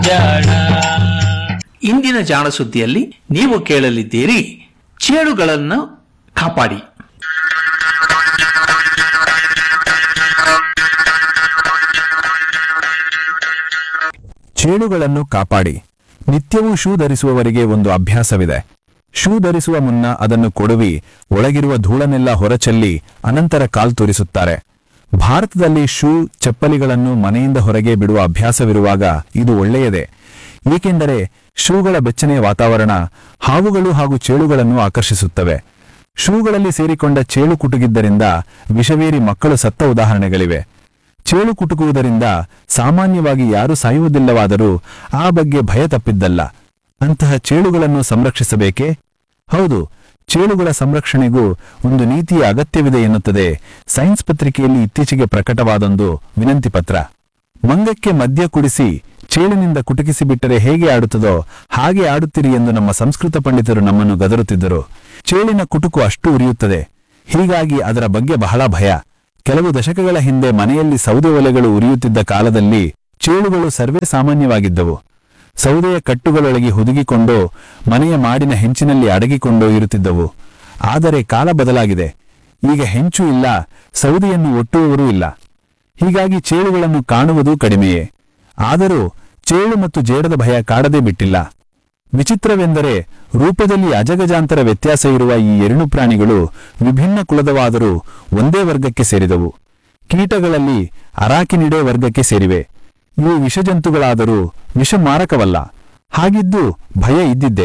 ಜಾಣ. ಇಂದಿನ ಜಾಣ ಸುದ್ದಿಯಲ್ಲಿ ನೀವು ಕೇಳಲಿದ್ದೀರಿ ಚೇಳುಗಳನ್ನು ಕಾಪಾಡಿ. ಚೇಳುಗಳನ್ನು ಕಾಪಾಡಿ. ನಿತ್ಯವೂ ಶೂ ಧರಿಸುವವರಿಗೆ ಒಂದು ಅಭ್ಯಾಸವಿದೆ. ಶೂ ಧರಿಸುವ ಮುನ್ನ ಅದನ್ನು ಕೊಡುವಿ, ಒಳಗಿರುವ ಧೂಳನ್ನೆಲ್ಲ ಹೊರಚೆಲ್ಲಿ ಅನಂತರ ಕಾಲ್ ತೂರಿಸುತ್ತಾರೆ. ಭಾರತದಲ್ಲಿ ಶೂ ಚಪ್ಪಲಿಗಳನ್ನು ಮನೆಯಿಂದ ಹೊರಗೆ ಬಿಡುವ ಅಭ್ಯಾಸವಿರುವಾಗ ಇದು ಒಳ್ಳೆಯದೇ. ಏಕೆಂದರೆ ಶೂಗಳ ಬೆಚ್ಚನೆಯ ವಾತಾವರಣ ಹಾವುಗಳು ಹಾಗೂ ಚೇಳುಗಳನ್ನು ಆಕರ್ಷಿಸುತ್ತವೆ. ಶೂಗಳಲ್ಲಿ ಸೇರಿಕೊಂಡ ಚೇಳು ಕುಟುಕಿದ್ದರಿಂದ ವಿಷವೇರಿ ಮಕ್ಕಳು ಸತ್ತ ಉದಾಹರಣೆಗಳಿವೆ. ಚೇಳು ಕುಟುಕುವುದರಿಂದ ಸಾಮಾನ್ಯವಾಗಿ ಯಾರೂ ಸಾಯುವುದಿಲ್ಲವಾದರೂ ಆ ಬಗ್ಗೆ ಭಯ ತಪ್ಪಿದ್ದಲ್ಲ. ಅಂತಹ ಚೇಳುಗಳನ್ನು ಸಂರಕ್ಷಿಸಬೇಕೇ? ಹೌದು, ಚೇಳುಗಳ ಸಂರಕ್ಷಣೆಗೂ ಒಂದು ನೀತಿಯ ಅಗತ್ಯವಿದೆ ಎನ್ನುತ್ತದೆ ಸೈನ್ಸ್ ಪತ್ರಿಕೆಯಲ್ಲಿ ಇತ್ತೀಚೆಗೆ ಪ್ರಕಟವಾದೊಂದು ವಿನಂತಿ ಪತ್ರ. ಮಂಗಕ್ಕೆ ಮದ್ಯ ಕುಡಿಸಿ ಚೇಳಿನಿಂದ ಕುಟುಕಿಸಿಬಿಟ್ಟರೆ ಹೇಗೆ ಆಡುತ್ತದೋ ಹಾಗೆ ಆಡುತ್ತಿರಿ ಎಂದು ನಮ್ಮ ಸಂಸ್ಕೃತ ಪಂಡಿತರು ನಮ್ಮನ್ನು ಗದರುತ್ತಿದ್ದರು. ಚೇಳಿನ ಕುಟುಕು ಅಷ್ಟು ಉರಿಯುತ್ತದೆ. ಹೀಗಾಗಿ ಅದರ ಬಗ್ಗೆ ಬಹಳ ಭಯ. ಕೆಲವು ದಶಕಗಳ ಹಿಂದೆ ಮನೆಯಲ್ಲಿ ಸೌದೆ ಒಲೆಗಳು ಉರಿಯುತ್ತಿದ್ದ ಕಾಲದಲ್ಲಿ ಚೇಳುಗಳು ಸರ್ವೇ ಸಾಮಾನ್ಯವಾಗಿದ್ದವು. ಸೌದೆಯ ಕಟ್ಟುಗಳೊಳಗೆ ಹುದುಗಿಕೊಂಡು ಮನೆಯ ಮಾಡಿನ ಹೆಂಚಿನಲ್ಲಿ ಅಡಗಿಕೊಂಡು ಇರುತ್ತಿದ್ದವು. ಆದರೆ ಕಾಲ ಬದಲಾಗಿದೆ. ಈಗ ಹೆಂಚು ಇಲ್ಲ, ಸೌದೆಯನ್ನು ಒಟ್ಟುವವರೂ ಇಲ್ಲ. ಹೀಗಾಗಿ ಚೇಳುಗಳನ್ನು ಕಾಣುವುದು ಕಡಿಮೆಯೇ. ಆದರೂ ಚೇಳು ಮತ್ತು ಜೇಡದ ಭಯ ಕಾಡದೇ ಬಿಟ್ಟಿಲ್ಲ. ವಿಚಿತ್ರವೆಂದರೆ ರೂಪದಲ್ಲಿ ಅಜಗಜಾಂತರ ವ್ಯತ್ಯಾಸ ಇರುವ ಈ ಎರಡು ಪ್ರಾಣಿಗಳು ವಿಭಿನ್ನ ಕುಲದವಾದರೂ ಒಂದೇ ವರ್ಗಕ್ಕೆ ಸೇರಿದವು. ಕೀಟಗಳಲ್ಲಿ ಅರಾಕಿನಿಡೆ ವರ್ಗಕ್ಕೆ ಸೇರಿವೆ. ಇವು ವಿಷಜಂತುಗಳಾದರೂ ವಿಷಮಾರಕವಲ್ಲ. ಹಾಗಿದ್ದು ಭಯ ಇದ್ದಿದ್ದೆ.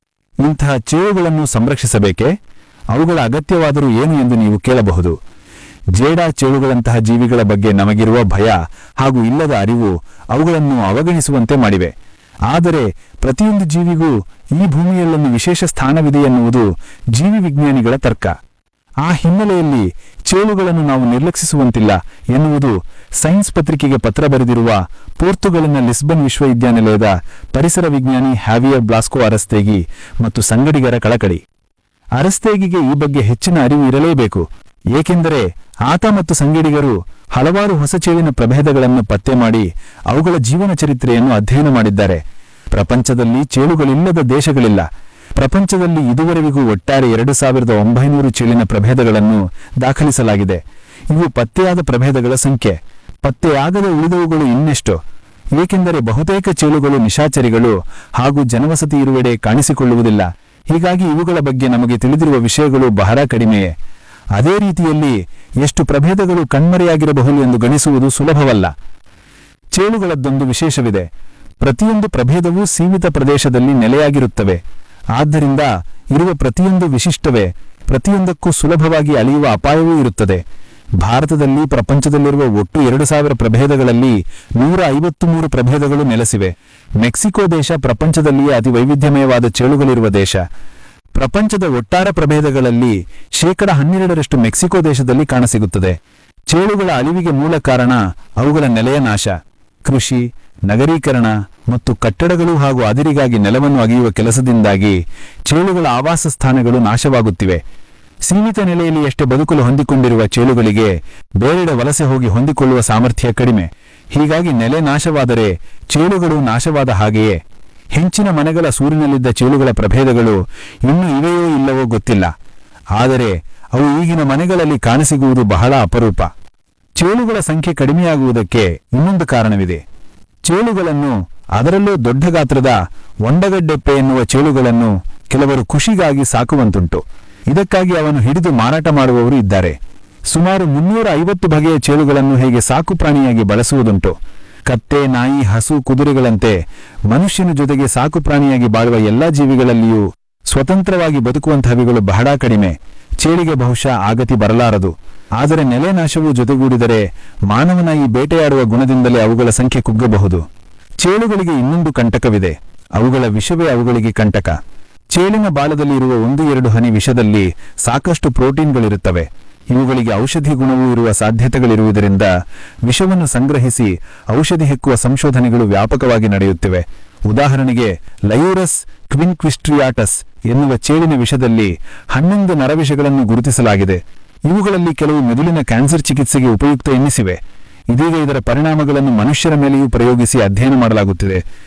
ಇಂತಹ ಚೇಳುಗಳನ್ನು ಸಂರಕ್ಷಿಸಬೇಕೇ? ಅವುಗಳ ಅಗತ್ಯವಾದರೂ ಏನು ಎಂದು ನೀವು ಕೇಳಬಹುದು. ಜೇಡ ಚೇಳುಗಳಂತಹ ಜೀವಿಗಳ ಬಗ್ಗೆ ನಮಗಿರುವ ಭಯ ಹಾಗೂ ಇಲ್ಲದ ಅರಿವು ಅವುಗಳನ್ನು ಅವಗಣಿಸುವಂತೆ ಮಾಡಿವೆ. ಆದರೆ ಪ್ರತಿಯೊಂದು ಜೀವಿಗೂ ಈ ಭೂಮಿಯಲ್ಲೊಂದು ವಿಶೇಷ ಸ್ಥಾನವಿದೆ ಎನ್ನುವುದು ಜೀವಿ ವಿಜ್ಞಾನಿಗಳ ತರ್ಕ. ಆ ಹಿನ್ನೆಲೆಯಲ್ಲಿ ಚೇಳುಗಳನ್ನು ನಾವು ನಿರ್ಲಕ್ಷಿಸುವಂತಿಲ್ಲ ಎನ್ನುವುದು ಸೈನ್ಸ್ ಪತ್ರಿಕೆಗೆ ಪತ್ರ ಬರೆದಿರುವ ಪೋರ್ಚುಗಲಿನ ಲಿಸ್ಬನ್ ವಿಶ್ವವಿದ್ಯಾನಿಲಯದ ಪರಿಸರ ವಿಜ್ಞಾನಿ ಹ್ಯಾವಿಯರ್ ಬ್ಲಾಸ್ಕೋ ಅರಸ್ತೇಗಿ ಮತ್ತು ಸಂಗಡಿಗರ ಕಳಕಳಿ. ಅರಸ್ತೇಗಿಗೆ ಈ ಬಗ್ಗೆ ಹೆಚ್ಚಿನ ಅರಿವು ಇರಲೇಬೇಕು. ಏಕೆಂದರೆ ಆತ ಮತ್ತು ಸಂಗಡಿಗರು ಹಲವಾರು ಹೊಸ ಚೇಳಿನ ಪ್ರಭೇದಗಳನ್ನು ಪತ್ತೆ ಮಾಡಿ ಅವುಗಳ ಜೀವನ ಚರಿತ್ರೆಯನ್ನು ಅಧ್ಯಯನ ಮಾಡಿದ್ದಾರೆ. ಪ್ರಪಂಚದಲ್ಲಿ ಚೇಳುಗಳಿಲ್ಲದ ದೇಶಗಳಿಲ್ಲ. ಪ್ರಪಂಚದಲ್ಲಿ ಇದುವರೆವಿಗೂ ಒಟ್ಟಾರೆ 2900 ಚೇಳಿನ ಪ್ರಭೇದಗಳನ್ನು ದಾಖಲಿಸಲಾಗಿದೆ. ಇವು ಪತ್ತೆಯಾದ ಪ್ರಭೇದಗಳ ಸಂಖ್ಯೆ. ಪತ್ತೆಯಾಗದ ಉಳಿದವುಗಳು ಇನ್ನೆಷ್ಟೋ. ಏಕೆಂದರೆ ಬಹುತೇಕ ಚೇಳುಗಳು ನಿಶಾಚರಿಗಳು ಹಾಗೂ ಜನವಸತಿ ಇರುವೆಡೆ ಕಾಣಿಸಿಕೊಳ್ಳುವುದಿಲ್ಲ. ಹೀಗಾಗಿ ಇವುಗಳ ಬಗ್ಗೆ ನಮಗೆ ತಿಳಿದಿರುವ ವಿಷಯಗಳು ಬಹಳ ಕಡಿಮೆಯೇ. ಅದೇ ರೀತಿಯಲ್ಲಿ ಎಷ್ಟು ಪ್ರಭೇದಗಳು ಕಣ್ಮರೆಯಾಗಿರಬಹುದು ಎಂದು ಗಣಿಸುವುದು ಸುಲಭವಲ್ಲ. ಚೇಳುಗಳದ್ದೊಂದು ವಿಶೇಷವಿದೆ. ಪ್ರತಿಯೊಂದು ಪ್ರಭೇದವೂ ಸೀಮಿತ ಪ್ರದೇಶದಲ್ಲಿ ನೆಲೆಯಾಗಿರುತ್ತವೆ. ಆದ್ದರಿಂದ ಇರುವ ಪ್ರತಿಯೊಂದು ವಿಶಿಷ್ಟವೇ. ಪ್ರತಿಯೊಂದಕ್ಕೂ ಸುಲಭವಾಗಿ ಅಳಿಯುವ ಅಪಾಯವೂ ಇರುತ್ತದೆ. ಭಾರತದಲ್ಲಿ ಪ್ರಪಂಚದಲ್ಲಿರುವ ಒಟ್ಟು 2000 ಪ್ರಭೇದಗಳಲ್ಲಿ 153 ಪ್ರಭೇದಗಳು ನೆಲೆಸಿವೆ. ಮೆಕ್ಸಿಕೋ ದೇಶ ಪ್ರಪಂಚದಲ್ಲಿಯೇ ಅತಿ ವೈವಿಧ್ಯಮಯವಾದ ಚೇಳುಗಳಿರುವ ದೇಶ. ಪ್ರಪಂಚದ ಒಟ್ಟಾರೆ ಪ್ರಭೇದಗಳಲ್ಲಿ 12% ಮೆಕ್ಸಿಕೋ ದೇಶದಲ್ಲಿ ಕಾಣಸಿಗುತ್ತದೆ. ಚೇಳುಗಳ ಅಳಿವಿಗೆ ಮೂಲ ಕಾರಣ ಅವುಗಳ ನೆಲೆಯ ನಾಶ. ಕೃಷಿ, ನಗರೀಕರಣ ಮತ್ತು ಕಟ್ಟಡಗಳು ಹಾಗೂ ಅದಿರಿಗಾಗಿ ನೆಲವನ್ನು ಅಗೆಯುವ ಕೆಲಸದಿಂದಾಗಿ ಚೇಳುಗಳ ಆವಾಸ ಸ್ಥಾನಗಳು ನಾಶವಾಗುತ್ತಿವೆ. ಸೀಮಿತ ನೆಲೆಯಲ್ಲಿ ಎಷ್ಟೇ ಬದುಕಲು ಹೊಂದಿಕೊಂಡಿರುವ ಚೇಳುಗಳಿಗೆ ಬೇರೆಡೆ ವಲಸೆ ಹೋಗಿ ಹೊಂದಿಕೊಳ್ಳುವ ಸಾಮರ್ಥ್ಯ ಕಡಿಮೆ. ಹೀಗಾಗಿ ನೆಲೆ ನಾಶವಾದರೆ ಚೇಳುಗಳು ನಾಶವಾದ ಹಾಗೆಯೇ. ಹೆಂಚಿನ ಮನೆಗಳ ಸೂರಿನಲ್ಲಿದ್ದ ಚೇಳುಗಳ ಪ್ರಭೇದಗಳು ಇನ್ನೂ ಇವೆಯೋ ಇಲ್ಲವೋ ಗೊತ್ತಿಲ್ಲ. ಆದರೆ ಅವು ಈಗಿನ ಮನೆಗಳಲ್ಲಿ ಕಾಣಸಿಗುವುದು ಬಹಳ ಅಪರೂಪ. ಚೇಳುಗಳ ಸಂಖ್ಯೆ ಕಡಿಮೆಯಾಗುವುದಕ್ಕೆ ಇನ್ನೊಂದು ಕಾರಣವಿದೆ. ಚೇಳುಗಳನ್ನು, ಅದರಲ್ಲೂ ದೊಡ್ಡ ಗಾತ್ರದ ಒಂಡಗಡ್ಡೆಪ್ಪೆ ಎನ್ನುವ ಚೇಳುಗಳನ್ನು ಕೆಲವರು ಖುಷಿಗಾಗಿ ಸಾಕುವಂತುಂಟು. ಇದಕ್ಕಾಗಿ ಅವನ್ನು ಹಿಡಿದು ಮಾರಾಟ ಮಾಡುವವರು ಇದ್ದಾರೆ. ಸುಮಾರು 350 ಬಗೆಯ ಚೇಳುಗಳನ್ನು ಹೇಗೆ ಸಾಕು ಪ್ರಾಣಿಯಾಗಿ ಬಳಸುವುದುಂಟು. ಕತ್ತೆ, ನಾಯಿ, ಹಸು, ಕುದುರೆಗಳಂತೆ ಮನುಷ್ಯನ ಜೊತೆಗೆ ಸಾಕು ಪ್ರಾಣಿಯಾಗಿ ಬಾಳುವ ಎಲ್ಲಾ ಜೀವಿಗಳಲ್ಲಿಯೂ ಸ್ವತಂತ್ರವಾಗಿ ಬದುಕುವಂತಹವಿಗಳು ಬಹಳ ಕಡಿಮೆ. ಚೇಳಿಗೆ ಬಹುಶಃ ಆಗತಿ ಬರಲಾರದು. ಆದರೆ ನೆಲೆ ನಾಶವು ಜೊತೆಗೂಡಿದರೆ ಮಾನವನ ಈ ಬೇಟೆಯಾಡುವ ಗುಣದಿಂದಲೇ ಅವುಗಳ ಸಂಖ್ಯೆ ಕುಗ್ಗಬಹುದು. ಚೇಳುಗಳಿಗೆ ಇನ್ನೊಂದು ಕಂಟಕವಿದೆ. ಅವುಗಳ ವಿಷವೇ ಅವುಗಳಿಗೆ ಕಂಟಕ. ಚೇಳಿನ ಬಾಲದಲ್ಲಿ ಇರುವ 1-2 ಹನಿ ವಿಷದಲ್ಲಿ ಸಾಕಷ್ಟು ಪ್ರೋಟೀನ್ಗಳಿರುತ್ತವೆ. ಇವುಗಳಿಗೆ ಔಷಧಿ ಗುಣವೂ ಇರುವ ಸಾಧ್ಯತೆಗಳಿರುವುದರಿಂದ ವಿಷವನ್ನು ಸಂಗ್ರಹಿಸಿ ಔಷಧಿ ಹೆಕ್ಕುವ ಸಂಶೋಧನೆಗಳು ವ್ಯಾಪಕವಾಗಿ ನಡೆಯುತ್ತಿವೆ. ಉದಾಹರಣೆಗೆ ಲಯೂರಸ್ ಕ್ವಿನ್ಕ್ವಿಸ್ಟ್ರಿಯಾಟಸ್ ಎನ್ನುವ ಚೇಳಿನ ವಿಷದಲ್ಲಿ 11 ನರವಿಷಗಳನ್ನು ಗುರುತಿಸಲಾಗಿದೆ. ಇವುಗಳಲ್ಲಿ ಕೆಲವು ಮೆದುಳಿನ ಕ್ಯಾನ್ಸರ್ ಚಿಕಿತ್ಸೆಗೆ ಉಪಯುಕ್ತ ಎನ್ನಿಸಿವೆ. ಇದೀಗ ಇದರ ಪರಿಣಾಮಗಳನ್ನು ಮನುಷ್ಯರ ಮೇಲೆಯೂ ಪ್ರಯೋಗಿಸಿ ಅಧ್ಯಯನ ಮಾಡಲಾಗುತ್ತಿದೆ.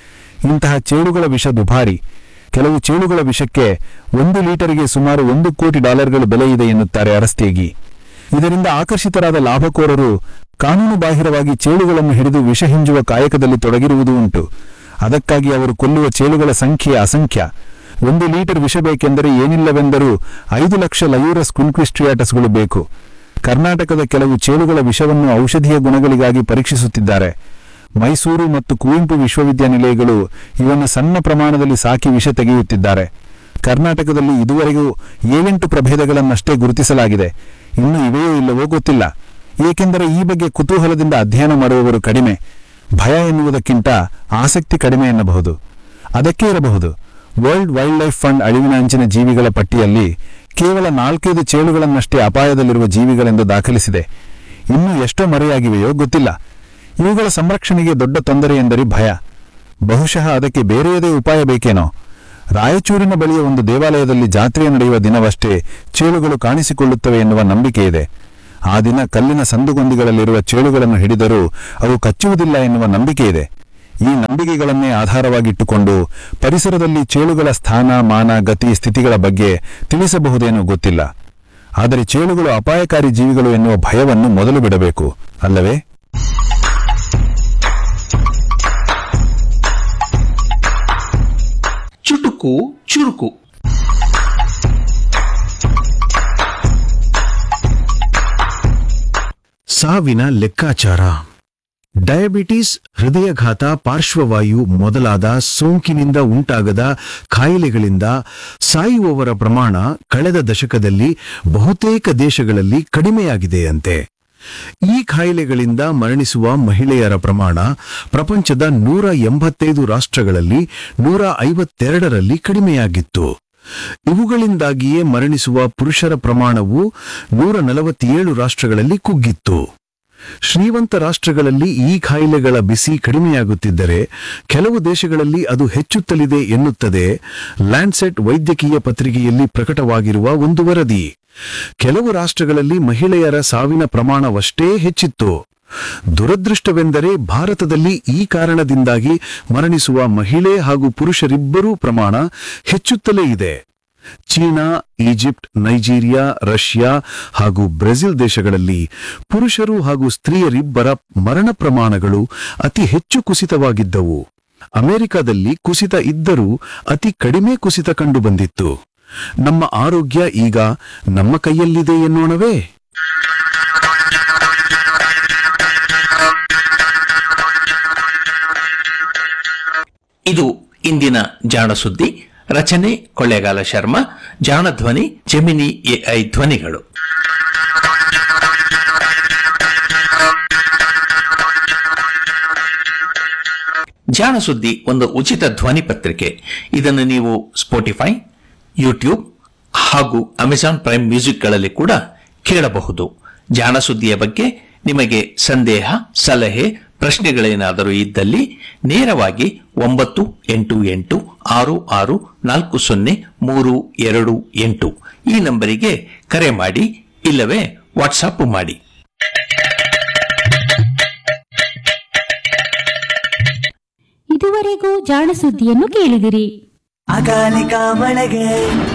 ಇಂತಹ ಚೇಳುಗಳ ವಿಷ ದುಬಾರಿ. ಕೆಲವು ಚೇಳುಗಳ ವಿಷಕ್ಕೆ 1 ಲೀಟರ್ಗೆ ಸುಮಾರು $1 ಕೋಟಿ ಬೆಲೆ ಇದೆ ಎನ್ನುತ್ತಾರೆ ಅರಸ್ತೇಗಿ. ಇದರಿಂದ ಆಕರ್ಷಿತರಾದ ಲಾಭಕೋರರು ಕಾನೂನು ಬಾಹಿರವಾಗಿ ಚೇಳುಗಳನ್ನು ಹಿಡಿದು ವಿಷ ಹಿಂಜುವ ಕಾಯಕದಲ್ಲಿ ತೊಡಗಿರುವುದೂ ಉಂಟು. ಅದಕ್ಕಾಗಿ ಅವರು ಕೊಲ್ಲುವ ಚೇಳುಗಳ ಸಂಖ್ಯೆ ಅಸಂಖ್ಯ. 1 ಲೀಟರ್ ವಿಷ ಬೇಕೆಂದರೆ ಏನಿಲ್ಲವೆಂದರೂ 5 ಲಕ್ಷ ಲಯೂರಸ್ ಕ್ವಿನ್ಕ್ವಿಸ್ಟ್ರಿಯಾಟಸ್ಗಳು ಬೇಕು. ಕರ್ನಾಟಕದ ಕೆಲವು ಚೇಳುಗಳ ವಿಷವನ್ನು ಔಷಧೀಯ ಗುಣಗಳಿಗಾಗಿ ಪರೀಕ್ಷಿಸುತ್ತಿದ್ದಾರೆ. ಮೈಸೂರು ಮತ್ತು ಕುವೆಂಪು ವಿಶ್ವವಿದ್ಯಾನಿಲಯಗಳು ಇವನ್ನು ಸಣ್ಣ ಪ್ರಮಾಣದಲ್ಲಿ ಸಾಕಿ ವಿಷ ತೆಗೆಯುತ್ತಿದ್ದಾರೆ. ಕರ್ನಾಟಕದಲ್ಲಿ ಇದುವರೆಗೂ 7-8 ಪ್ರಭೇದಗಳನ್ನಷ್ಟೇ ಗುರುತಿಸಲಾಗಿದೆ. ಇನ್ನು ಇವೆಯೋ ಇಲ್ಲವೋ ಗೊತ್ತಿಲ್ಲ. ಏಕೆಂದರೆ ಈ ಬಗ್ಗೆ ಕುತೂಹಲದಿಂದ ಅಧ್ಯಯನ ಮಾಡುವವರು ಕಡಿಮೆ. ಭಯ ಎನ್ನುವುದಕ್ಕಿಂತ ಆಸಕ್ತಿ ಕಡಿಮೆ ಎನ್ನಬಹುದು. ಅದಕ್ಕೆ ಇರಬಹುದು ವರ್ಲ್ಡ್ ವೈಲ್ಡ್ ಲೈಫ್ ಫಂಡ್ ಅಳಿವಿನ ಅಂಚಿನ ಜೀವಿಗಳ ಪಟ್ಟಿಯಲ್ಲಿ ಕೇವಲ 4-5 ಚೇಳುಗಳನ್ನಷ್ಟೇ ಅಪಾಯದಲ್ಲಿರುವ ಜೀವಿಗಳೆಂದು ದಾಖಲಿಸಿದೆ. ಇನ್ನೂ ಎಷ್ಟೋ ಮರೆಯಾಗಿವೆಯೋ ಗೊತ್ತಿಲ್ಲ. ಇವುಗಳ ಸಂರಕ್ಷಣೆಗೆ ದೊಡ್ಡ ತೊಂದರೆ ಎಂದರೆ ಭಯ. ಬಹುಶಃ ಅದಕ್ಕೆ ಬೇರೆಯದೇ ಉಪಾಯ ಬೇಕೇನೋ. ರಾಯಚೂರಿನ ಬಳಿಯ ಒಂದು ದೇವಾಲಯದಲ್ಲಿ ಜಾತ್ರೆ ನಡೆಯುವ ದಿನವಷ್ಟೇ ಚೇಳುಗಳು ಕಾಣಿಸಿಕೊಳ್ಳುತ್ತವೆ ಎನ್ನುವ ನಂಬಿಕೆ ಇದೆ. ಆ ದಿನ ಕಲ್ಲಿನ ಸಂದುಗೊಂದಿಗಳಲ್ಲಿರುವ ಚೇಳುಗಳನ್ನು ಹಿಡಿದರೂ ಅವು ಕಚ್ಚುವುದಿಲ್ಲ ಎನ್ನುವ ನಂಬಿಕೆ ಇದೆ. ಈ ನಂಬಿಕೆಗಳನ್ನೇ ಆಧಾರವಾಗಿಟ್ಟುಕೊಂಡು ಪರಿಸರದಲ್ಲಿ ಚೇಳುಗಳ ಸ್ಥಾನ, ಮಾನ, ಗತಿ, ಸ್ಥಿತಿಗಳ ಬಗ್ಗೆ ತಿಳಿಸಬಹುದೇನೋ ಗೊತ್ತಿಲ್ಲ. ಆದರೆ ಚೇಳುಗಳು ಅಪಾಯಕಾರಿ ಜೀವಿಗಳು ಎನ್ನುವ ಭಯವನ್ನು ಮೊದಲು ಬಿಡಬೇಕು, ಅಲ್ಲವೇ? ಚುಟುಕು ಚುರುಕು. ಸಾವಿನ ಲೆಕ್ಕಾಚಾರ. ಡಯಾಬಿಟಿಸ್, ಹೃದಯಘಾತ, ಪಾರ್ಶ್ವವಾಯು ಮೊದಲಾದ ಸೋಂಕಿನಿಂದ ಉಂಟಾಗದ ಕಾಯಿಲೆಗಳಿಂದ ಸಾಯುವವರ ಪ್ರಮಾಣ ಕಳೆದ ದಶಕದಲ್ಲಿ ಬಹುತೇಕ ದೇಶಗಳಲ್ಲಿ ಕಡಿಮೆಯಾಗಿದೆಯಂತೆ. ಈ ಕಾಯಿಲೆಗಳಿಂದ ಮರಣಿಸುವ ಮಹಿಳೆಯರ ಪ್ರಮಾಣ ಪ್ರಪಂಚದ 185 ರಾಷ್ಟ್ರಗಳಲ್ಲಿ 152ರಲ್ಲಿ ಕಡಿಮೆಯಾಗಿತ್ತು. ಇವುಗಳಿಂದಾಗಿಯೇ ಮರಣಿಸುವ ಪುರುಷರ ಪ್ರಮಾಣವು 147 ರಾಷ್ಟ್ರಗಳಲ್ಲಿ ಕುಗ್ಗಿತ್ತು. ಶ್ರೀಮಂತ ರಾಷ್ಟ್ರಗಳಲ್ಲಿ ಈ ಕಾಯಿಲೆಗಳ ಬಿಸಿ ಕಡಿಮೆಯಾಗುತ್ತಿದ್ದರೆ ಕೆಲವು ದೇಶಗಳಲ್ಲಿ ಅದು ಹೆಚ್ಚುತ್ತಲಿದೆ ಎನ್ನುತ್ತದೆ ಲ್ಯಾಂಡ್ಸೆಟ್ ವೈದ್ಯಕೀಯ ಪತ್ರಿಕೆಯಲ್ಲಿ ಪ್ರಕಟವಾಗಿರುವ ಒಂದು ವರದಿ. ಕೆಲವು ರಾಷ್ಟ್ರಗಳಲ್ಲಿ ಮಹಿಳೆಯರ ಸಾವಿನ ಪ್ರಮಾಣವಷ್ಟೇ ಹೆಚ್ಚಿತ್ತು. ದುರದೃಷ್ಟವೆಂದರೆ ಭಾರತದಲ್ಲಿ ಈ ಕಾರಣದಿಂದಾಗಿ ಮರಣಿಸುವ ಮಹಿಳೆ ಹಾಗೂ ಪುರುಷರಿಬ್ಬರೂ ಪ್ರಮಾಣ ಹೆಚ್ಚುತ್ತಲೇ ಇದೆ. ಚೀನಾ, ಈಜಿಪ್ಟ್, ನೈಜೀರಿಯಾ, ರಷ್ಯಾ ಹಾಗೂ ಬ್ರೆಜಿಲ್ ದೇಶಗಳಲ್ಲಿ ಪುರುಷರು ಹಾಗೂ ಸ್ತ್ರೀಯರಿಬ್ಬರ ಮರಣ ಪ್ರಮಾಣಗಳು ಅತಿ ಹೆಚ್ಚು ಕುಸಿತವಾಗಿದ್ದವು. ಅಮೆರಿಕದಲ್ಲಿ ಕುಸಿತ ಇದ್ದರೂ ಅತಿ ಕಡಿಮೆ ಕುಸಿತ ಕಂಡುಬಂದಿತ್ತು. ನಮ್ಮ ಆರೋಗ್ಯ ಈಗ ನಮ್ಮ ಕೈಯಲ್ಲಿದೆ ಎನ್ನೋಣವೇ? ಇದು ಇಂದಿನ ಜಾಣ ಸುದ್ದಿ. ರಚನೆ ಕೊಳ್ಳೇಗಾಲ ಶರ್ಮಾ. ಜಾಣ ಧ್ವನಿ ಜೆಮಿನಿ ಎಐ ಧ್ವನಿಗಳು. ಜಾಣ ಸುದ್ದಿ ಒಂದು ಉಚಿತ ಧ್ವನಿ ಪತ್ರಿಕೆ. ಇದನ್ನು ನೀವು ಸ್ಪೋಟಿಫೈ, ಯೂಟ್ಯೂಬ್ ಹಾಗೂ ಅಮೆಜಾನ್ ಪ್ರೈಮ್ ಮ್ಯೂಸಿಕ್ಗಳಲ್ಲಿ ಕೂಡ ಕೇಳಬಹುದು. ಜಾಣ ಸುದ್ದಿಯ ಬಗ್ಗೆ ನಿಮಗೆ ಸಂದೇಹ, ಸಲಹೆ, ಪ್ರಶ್ನೆಗಳೇನಾದರೂ ಇದ್ದಲ್ಲಿ ನೇರವಾಗಿ 9886640328 ಈ ನಂಬರಿಗೆ ಕರೆ ಮಾಡಿ, ಇಲ್ಲವೇ ವಾಟ್ಸಾಪ್ ಮಾಡಿ. ಇದುವರೆಗೂ ಜಾಣ ಸುದ್ದಿಯನ್ನು ಕೇಳಿದಿರಿ. ಅಕಾಲಿಕ ಮಳೆಗೆ